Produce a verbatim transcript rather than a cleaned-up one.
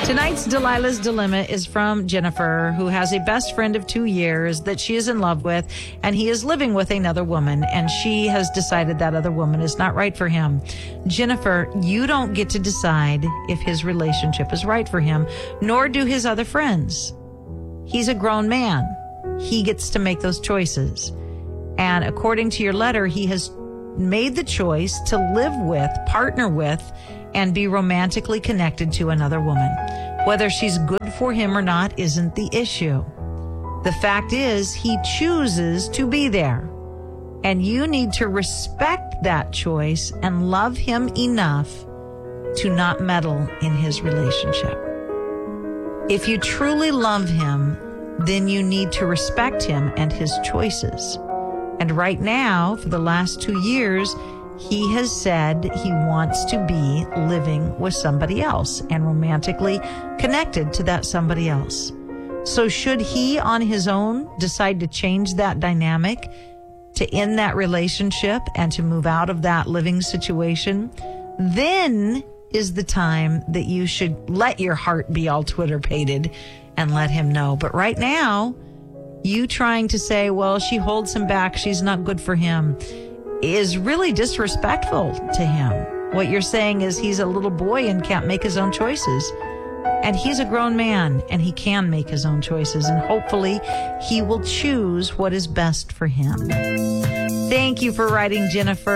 Tonight's Delilah's Dilemma is from Jennifer, who has a best friend of two years that she is in love with, and he is living with another woman, and she has decided that other woman is not right for him. Jennifer, you don't get to decide if his relationship is right for him, nor do his other friends. He's a grown man. He gets to make those choices. And according to your letter, he has made the choice to live with, partner with, and be romantically connected to another woman. Whether she's good for him or not isn't the issue. The fact is, he chooses to be there. And you need to respect that choice and love him enough to not meddle in his relationship. If you truly love him, then you need to respect him and his choices. And right now, for the last two years, he has said he wants to be living with somebody else and romantically connected to that somebody else. So should he on his own decide to change that dynamic, to end that relationship and to move out of that living situation, then is the time that you should let your heart be all Twitter-pated and let him know. But right now, you trying to say, well, she holds him back, she's not good for him, is really disrespectful to him. What you're saying is he's a little boy and can't make his own choices. And he's a grown man and he can make his own choices. And hopefully he will choose what is best for him. Thank you for writing, Jennifer.